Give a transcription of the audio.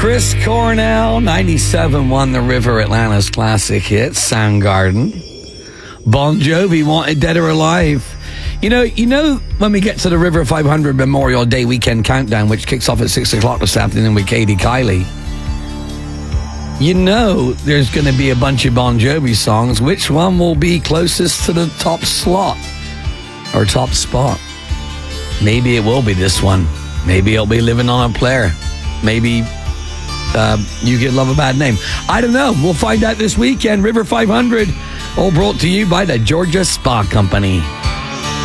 Chris Cornell, 97 won the River Atlanta's classic hit, Soundgarden. Bon Jovi, Wanted Dead or Alive. You know, when we get to the River 500 Memorial Day weekend countdown, which kicks off at 6 o'clock this afternoon with Katie Kiley, you know there's going to be a bunch of Bon Jovi songs. Which one will be closest to the top slot or top spot? Maybe it will be this one. Maybe it'll be Living on a Prayer. Maybe You Give Love a Bad Name. I don't know. We'll find out this weekend. River 500, all brought to you by the Georgia Spa Company.